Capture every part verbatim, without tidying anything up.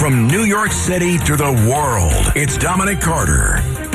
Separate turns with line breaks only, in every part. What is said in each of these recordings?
From New York City to the world, it's Dominic Carter.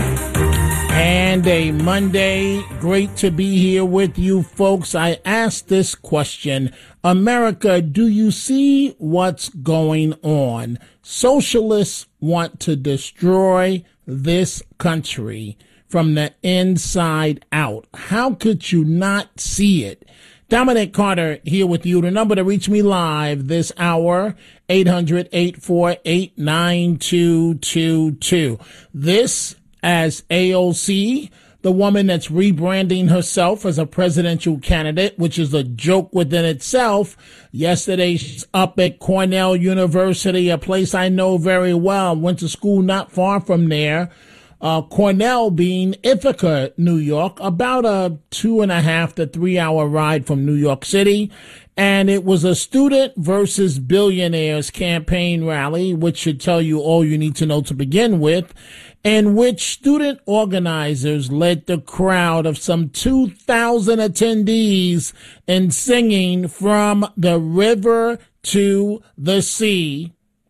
And a Monday, great to be here with you folks. I asked this question, America, do you see what's going on? Socialists want to destroy this country from the inside out. How could you not see it? Dominic Carter here with you. The number to reach me live this hour, eight hundred, eight four eight, nine two two two. This as A O C, the woman that's rebranding herself as a presidential candidate, which is a joke within itself. Yesterday, she's up at Cornell University, a place I know very well. Went to school not far from there. Uh, Cornell being Ithaca, New York, about a two and a half to three hour ride from New York City. And it was a student versus billionaires campaign rally, which should tell you all you need to know to begin with, in which student organizers led the crowd of some two thousand attendees in singing From the River to the Sea,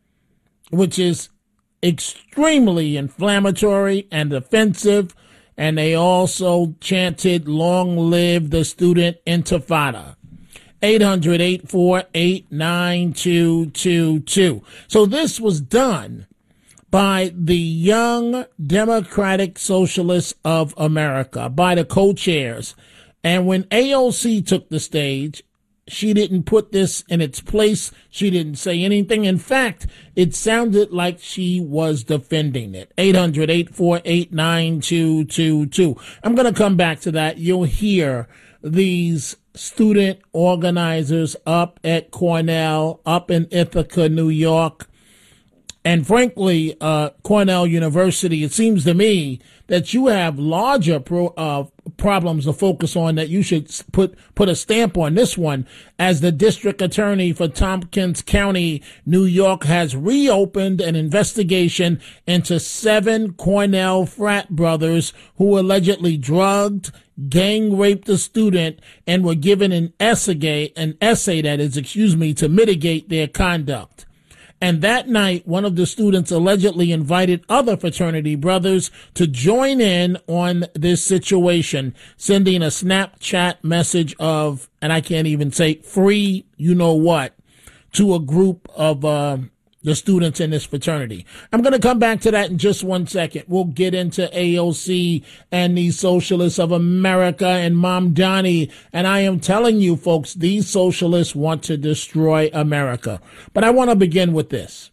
which is extremely inflammatory and offensive, and they also chanted, "Long live the student intifada." eight hundred, eight four eight, nine two two two. So this was done by the Young Democratic Socialists of America, by the co-chairs. And when A O C took the stage, she didn't put this in its place. She didn't say anything. In fact, it sounded like she was defending it. eight hundred, eight four eight, nine two two two. I'm going to come back to that. You'll hear these student organizers up at Cornell, up in Ithaca, New York. And frankly, uh, Cornell University, it seems to me that you have larger pro, uh, problems to focus on, that you should put, put a stamp on this one, as the district attorney for Tompkins County, New York, has reopened an investigation into seven Cornell frat brothers who allegedly drugged, gang raped a student, and were given an essay, an essay that is, excuse me, to mitigate their conduct. And that night, one of the students allegedly invited other fraternity brothers to join in on this situation, sending a Snapchat message of, and I can't even say free, you know what, to a group of uh, the students in this fraternity. I'm going to come back to that in just one second. We'll get into A O C and the Socialists of America and Mamdani. And I am telling you, folks, these socialists want to destroy America. But I want to begin with this.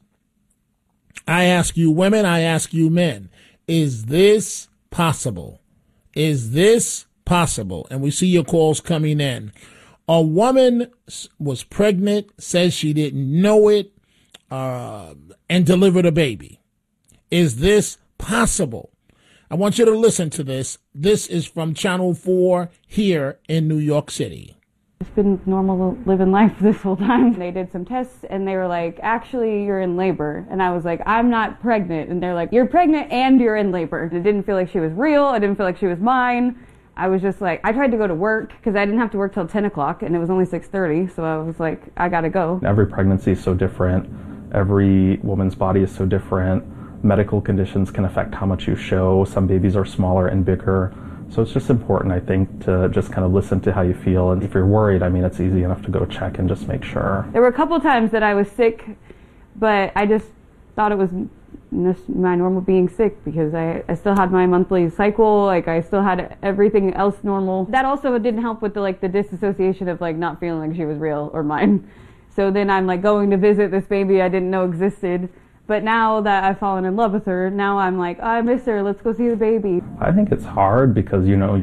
I ask you women, I ask you men, is this possible? Is this possible? And we see your calls coming in. A woman was pregnant, says she didn't know it, Uh, and delivered a baby. Is this possible? I want you to listen to this. This is from Channel four here in New York City.
It's been normal living life this whole time. They did some tests and they were like, actually, you're in labor. And I was like, I'm not pregnant. And they're like, you're pregnant and you're in labor. It didn't feel like she was real. I didn't feel like she was mine. I was just like, I tried to go to work because I didn't have to work till ten o'clock and it was only six thirty. So I was like, I gotta go.
Every pregnancy is so different. Every woman's body is so different. Medical conditions can affect how much you show. Some babies are smaller and bigger. So it's just important, I think, to just kind of listen to how you feel. And if you're worried, I mean, it's easy enough to go check and just make sure.
There were a couple times that I was sick, but I just thought it was just my normal being sick because I, I still had my monthly cycle. Like, I still had everything else normal. That also didn't help with the, like, the disassociation of, like, not feeling like she was real or mine. So then I'm like going to visit this baby I didn't know existed. But now that I've fallen in love with her, now I'm like, oh, I miss her. Let's go see the baby.
I think it's hard because, you know,